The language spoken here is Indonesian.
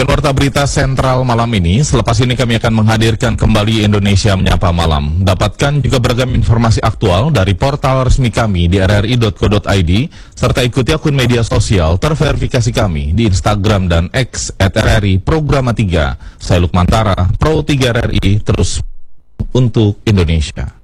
Demikian warta berita sentral malam ini. Selepas ini kami akan menghadirkan kembali Indonesia Menyapa Malam. Dapatkan juga beragam informasi aktual dari portal resmi kami di rri.co.id, serta ikuti akun media sosial terverifikasi kami di Instagram dan X @RRI Programa 3. Saya Lukman Tara, Pro 3 RRI, terus untuk Indonesia.